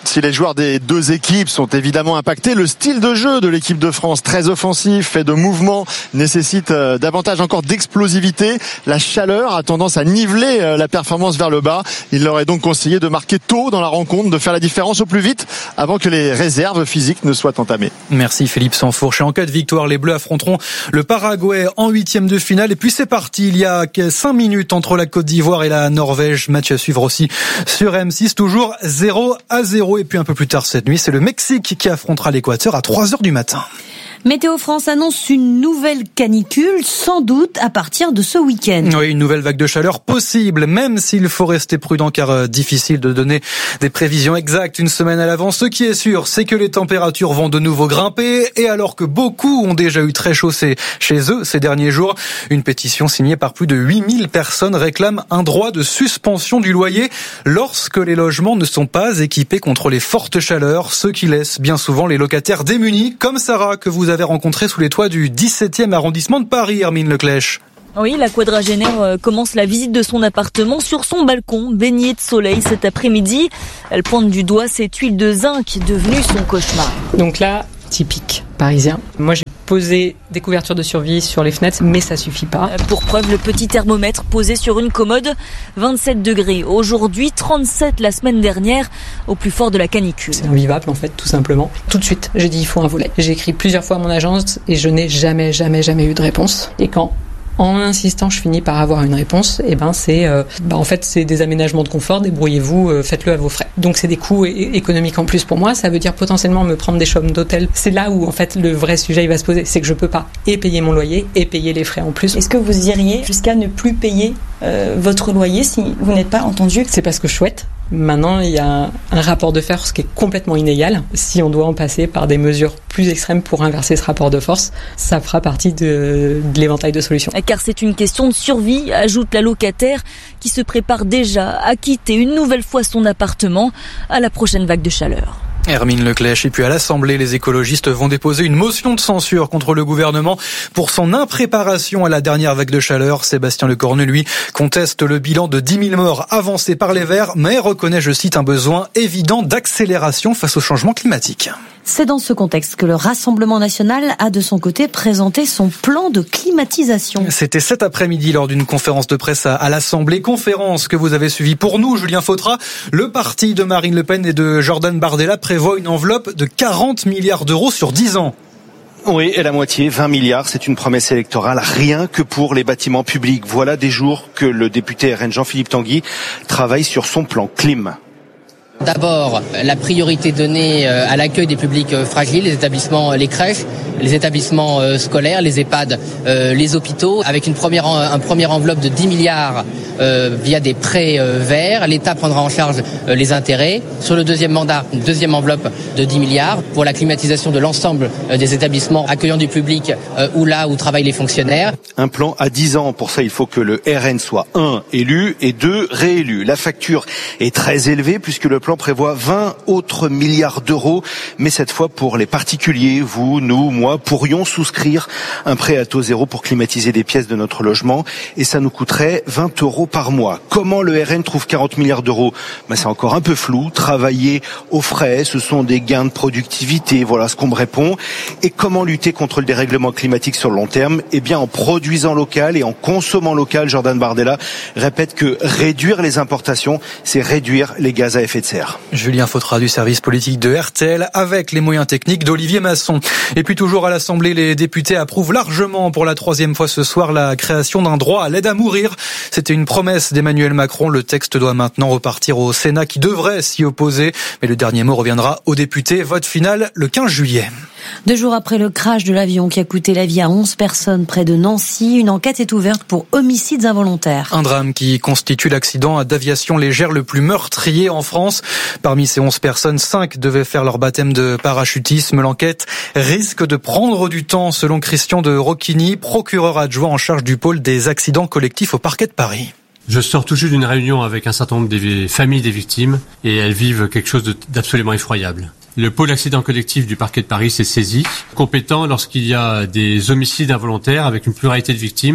Si les joueurs des deux équipes sont évidemment impactés, le style de jeu de l'équipe de France, très offensif, fait de mouvements, nécessite davantage encore d'explosivité. La chaleur a tendance à niveler la performance vers le bas. Il leur est donc conseillé de marquer tôt dans la rencontre, de faire la différence au plus vite avant que les réserves physiques ne soient entamées. Merci Philippe Sansfourche. Et en cas de victoire, les Bleus affronteront le Paraguay en huitième de finale. Et puis c'est parti, il y a cinq minutes entre la Côte d'Ivoire et la Norvège. Match à suivre aussi sur M six, toujours zéro à zéro. Et puis un peu plus tard cette nuit, c'est le Mexique qui affrontera l'Équateur à trois heures du matin. Météo France annonce une nouvelle canicule, sans doute à partir de ce week-end. Oui, une nouvelle vague de chaleur possible, même s'il faut rester prudent car euh, difficile de donner des prévisions exactes une semaine à l'avance. Ce qui est sûr, c'est que les températures vont de nouveau grimper et alors que beaucoup ont déjà eu très chaud chez eux ces derniers jours, une pétition signée par plus de huit mille personnes réclame un droit de suspension du loyer lorsque les logements ne sont pas équipés contre les fortes chaleurs, ce qui laisse bien souvent les locataires démunis, comme Sarah que vous avez rencontré sous les toits du dix-septième arrondissement de Paris, Hermine Leclèche. Oui, la quadragénaire commence la visite de son appartement sur son balcon, baigné de soleil cet après-midi. Elle pointe du doigt cette huile de zinc devenue son cauchemar. Donc là, typique parisien. Moi, j'ai posé des couvertures de survie sur les fenêtres, mais ça suffit pas. Pour preuve, le petit thermomètre posé sur une commode, vingt-sept degrés. Aujourd'hui, trente-sept la semaine dernière, au plus fort de la canicule. C'est invivable en fait, tout simplement. Tout de suite, j'ai dit il faut un volet. J'ai écrit plusieurs fois à mon agence et je n'ai jamais, jamais, jamais eu de réponse. Et quand en insistant, je finis par avoir une réponse. Et ben, c'est, euh, bah, en fait, c'est des aménagements de confort. Débrouillez-vous, euh, faites-le à vos frais. Donc, c'est des coûts é- économiques en plus pour moi. Ça veut dire potentiellement me prendre des chambres d'hôtel. C'est là où, en fait, le vrai sujet il va se poser. C'est que je peux pas et payer mon loyer et payer les frais en plus. Est-ce que vous iriez jusqu'à ne plus payer euh, votre loyer si vous n'êtes pas entendu? C'est pas ce que je souhaite. Maintenant, il y a un rapport de force qui est complètement inégal. Si on doit en passer par des mesures plus extrêmes pour inverser ce rapport de force, ça fera partie de, de l'éventail de solutions. Car c'est une question de survie, ajoute la locataire, qui se prépare déjà à quitter une nouvelle fois son appartement à la prochaine vague de chaleur. Hermine Leclèche. Et puis à l'Assemblée, les écologistes vont déposer une motion de censure contre le gouvernement pour son impréparation à la dernière vague de chaleur. Sébastien Lecornu, lui, conteste le bilan de dix mille morts avancé par les Verts, mais reconnaît, je cite, un besoin évident d'accélération face au changement climatique. C'est dans ce contexte que le Rassemblement national a de son côté présenté son plan de climatisation. C'était cet après-midi lors d'une conférence de presse à l'Assemblée, conférence que vous avez suivie pour nous, Julien Fautra. Le parti de Marine Le Pen et de Jordan Bardella prévoit une enveloppe de quarante milliards d'euros sur dix ans. Oui, et la moitié, vingt milliards, c'est une promesse électorale, rien que pour les bâtiments publics. Voilà des jours que le député R N Jean-Philippe Tanguy travaille sur son plan clim. D'abord, la priorité donnée à l'accueil des publics fragiles, les établissements, les crèches, les établissements scolaires, les EHPAD, les hôpitaux, avec une première, un première enveloppe de dix milliards euh, via des prêts euh, verts. L'État prendra en charge euh, les intérêts. Sur le deuxième mandat, une deuxième enveloppe de dix milliards pour la climatisation de l'ensemble euh, des établissements accueillant du public euh, ou là où travaillent les fonctionnaires. Un plan à dix ans. Pour ça, il faut que le R N soit un, élu et deux, réélu. La facture est très élevée puisque le plan prévoit vingt autres milliards d'euros. Mais cette fois, pour les particuliers, vous, nous, moi, pourrions souscrire un prêt à taux zéro pour climatiser des pièces de notre logement. Et ça nous coûterait vingt euros par mois. Comment le R N trouve quarante milliards d'euros? Ben, c'est encore un peu flou. Travailler aux frais, ce sont des gains de productivité. Voilà ce qu'on me répond. Et comment lutter contre le dérèglement climatique sur le long terme? Eh bien, en produisant local et en consommant local. Jordan Bardella répète que réduire les importations, c'est réduire les gaz à effet de serre. Julien Fautra du service politique de R T L avec les moyens techniques d'Olivier Masson. Et puis toujours à l'Assemblée, les députés approuvent largement pour la troisième fois ce soir la création d'un droit à l'aide à mourir. C'était une promesse d'Emmanuel Macron. Le texte doit maintenant repartir au Sénat qui devrait s'y opposer. Mais le dernier mot reviendra aux députés. Vote final le quinze juillet. Deux jours après le crash de l'avion qui a coûté la vie à onze personnes près de Nancy, une enquête est ouverte pour homicides involontaires. Un drame qui constitue l'accident d'aviation légère le plus meurtrier en France. Parmi ces onze personnes, cinq devaient faire leur baptême de parachutisme. L'enquête risque de prendre du temps, selon Christian de Rocchini, procureur adjoint en charge du pôle des accidents collectifs au parquet de Paris. Je sors tout juste d'une réunion avec un certain nombre des familles des victimes et elles vivent quelque chose d'absolument effroyable. Le pôle accident collectif du parquet de Paris s'est saisi, compétent lorsqu'il y a des homicides involontaires avec une pluralité de victimes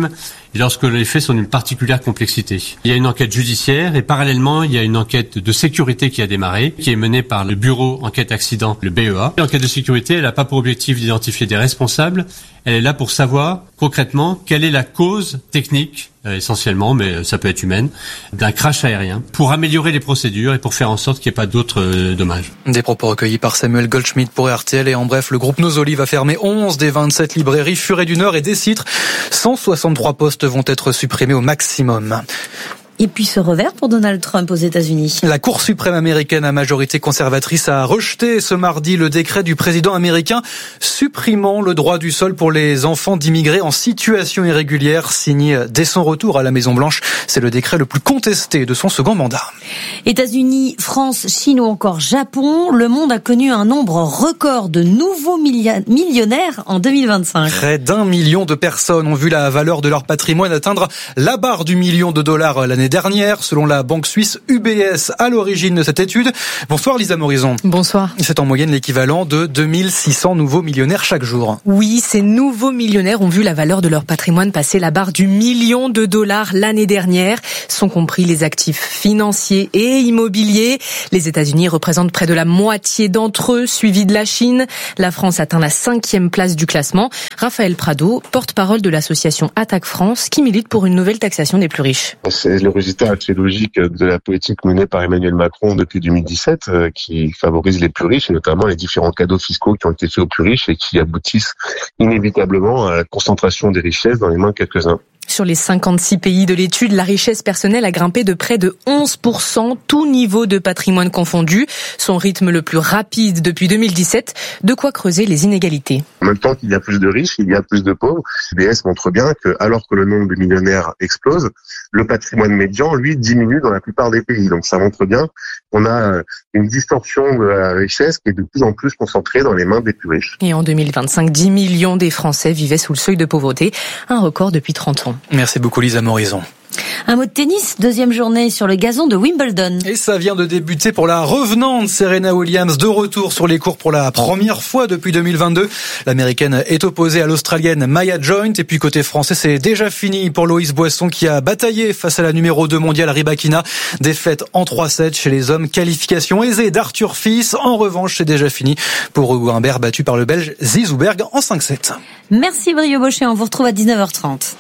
et lorsque les faits sont d'une particulière complexité. Il y a une enquête judiciaire et parallèlement, il y a une enquête de sécurité qui a démarré, qui est menée par le bureau enquête accident, le B E A. L'enquête de sécurité, elle n'a pas pour objectif d'identifier des responsables, elle est là pour savoir concrètement quelle est la cause technique, euh, essentiellement, mais ça peut être humaine, d'un crash aérien, pour améliorer les procédures et pour faire en sorte qu'il n'y ait pas d'autres euh, dommages. Des propos recueillis par Samuel Goldschmidt pour R T L. Et en bref, le groupe Nosoli va fermer onze des vingt-sept librairies Furet du Nord et des Citres. cent soixante-trois postes vont être supprimés au maximum. Et puis ce revers pour Donald Trump aux États-Unis. La Cour suprême américaine à majorité conservatrice a rejeté ce mardi le décret du président américain supprimant le droit du sol pour les enfants d'immigrés en situation irrégulière, signé dès son retour à la Maison-Blanche. C'est le décret le plus contesté de son second mandat. États-Unis, France, Chine ou encore Japon, le monde a connu un nombre record de nouveaux millionnaires en deux mille vingt-cinq. Près d'un million de personnes ont vu la valeur de leur patrimoine atteindre la barre du million de dollars l'année dernière, selon la banque suisse U B S à l'origine de cette étude. Bonsoir Lisa Morison. Bonsoir. C'est en moyenne l'équivalent de deux mille six cents nouveaux millionnaires chaque jour. Oui, ces nouveaux millionnaires ont vu la valeur de leur patrimoine passer la barre du million de dollars l'année dernière. Sont compris les actifs financiers et immobiliers. Les États-Unis représentent près de la moitié d'entre eux, suivis de la Chine. La France atteint la cinquième place du classement. Raphaël Prado, porte-parole de l'association Attaque France, qui milite pour une nouvelle taxation des plus riches. C'est le résultat assez logique de la politique menée par Emmanuel Macron depuis deux mille dix-sept, euh, qui favorise les plus riches, et notamment les différents cadeaux fiscaux qui ont été faits aux plus riches et qui aboutissent inévitablement à la concentration des richesses dans les mains de quelques-uns. Sur les cinquante-six pays de l'étude, la richesse personnelle a grimpé de près de onze pour cent, tout niveau de patrimoine confondu. Son rythme le plus rapide depuis deux mille dix-sept, de quoi creuser les inégalités. En même temps qu'il y a plus de riches, il y a plus de pauvres. C B S montre bien que, alors que le nombre de millionnaires explose, le patrimoine médian, lui, diminue dans la plupart des pays. Donc ça montre bien qu'on a une distorsion de la richesse qui est de plus en plus concentrée dans les mains des plus riches. Et en deux mille vingt-cinq, dix millions des Français vivaient sous le seuil de pauvreté, un record depuis trente ans. Merci beaucoup Lisa Morison. Un mot de tennis, deuxième journée sur le gazon de Wimbledon. Et ça vient de débuter pour la revenante Serena Williams, de retour sur les cours pour la première fois depuis deux mille vingt-deux. L'américaine est opposée à l'australienne Maya Joint. Et puis côté français, c'est déjà fini pour Loïs Boisson qui a bataillé face à la numéro deux mondiale Rybakina. Défaite en trois sept chez les hommes. Qualification aisée d'Arthur Fils. En revanche, c'est déjà fini pour Hugo Humbert, battu par le Belge Zizouberg en cinq sept. Merci Brio Bochet, on vous retrouve à dix-neuf heures trente.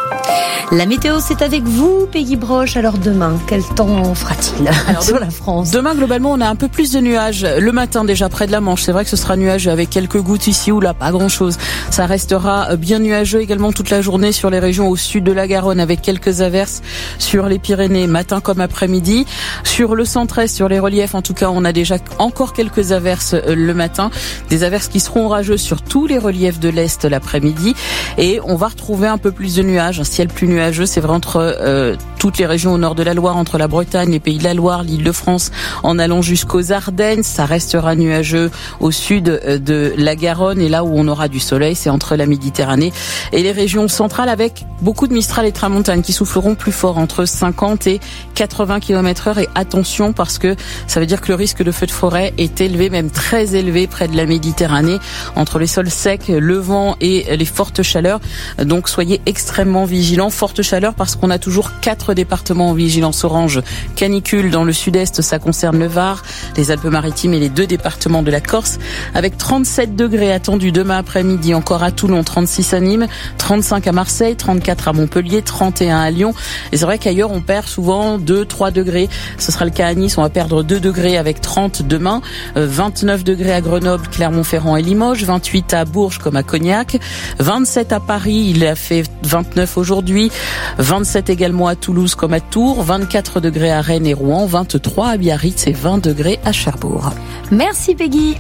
La météo, c'est avec vous, Peggy Broche. Alors demain, quel temps fera-t-il Alors, sur la France? Demain, globalement, on a un peu plus de nuages. Le matin, déjà près de la Manche, c'est vrai que ce sera nuageux avec quelques gouttes ici ou là, pas grand-chose. Ça restera bien nuageux également toute la journée sur les régions au sud de la Garonne avec quelques averses sur les Pyrénées, matin comme après-midi. Sur le centre-est, sur les reliefs, en tout cas, on a déjà encore quelques averses le matin. Des averses qui seront orageuses sur tous les reliefs de l'Est l'après-midi. Et on va retrouver un peu plus de nuages, un ciel plus nuageux, c'est vrai entre euh, toutes les régions au nord de la Loire, entre la Bretagne, les Pays de la Loire, l'Île-de-France, en allant jusqu'aux Ardennes. Ça restera nuageux au sud de la Garonne, et là où on aura du soleil, c'est entre la Méditerranée et les régions centrales, avec beaucoup de Mistral et Tramontane qui souffleront plus fort, entre cinquante et quatre-vingts kilomètres heure. Et attention, parce que ça veut dire que le risque de feu de forêt est élevé, même très élevé près de la Méditerranée, entre les sols secs, le vent et les fortes chaleurs. Donc soyez extrêmement vigilants. Forte chaleur parce qu'on a toujours quatre départements en vigilance orange canicule. Dans le sud-est, ça concerne le Var, les Alpes-Maritimes et les deux départements de la Corse, avec trente-sept degrés attendus demain après-midi, encore à Toulon, trente-six à Nîmes, trente-cinq à Marseille, trente-quatre à Montpellier, trente et un à Lyon. Et c'est vrai qu'ailleurs, on perd souvent deux, trois degrés. Ce sera le cas à Nice, on va perdre deux degrés avec trente demain, vingt-neuf degrés à Grenoble, Clermont-Ferrand et Limoges, vingt-huit à Bourges comme à Cognac, vingt-sept à Paris, il a fait vingt-neuf aujourd'hui, vingt-sept également à Toulouse comme à Tours, vingt-quatre degrés à Rennes et Rouen, vingt-trois à Biarritz et vingt degrés à Cherbourg. Merci Peggy.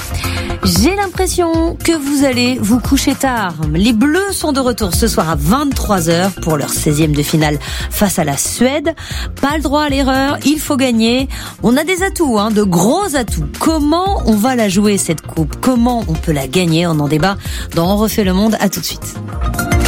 J'ai l'impression que vous allez vous coucher tard. Les Bleus sont de retour ce soir à vingt-trois heures pour leur seizième de finale face à la Suède. Pas le droit à l'erreur, il faut gagner. On a des atouts, hein, de gros atouts. Comment on va la jouer cette coupe? Comment on peut la gagner? On en débat dans On refait le monde. À tout de suite.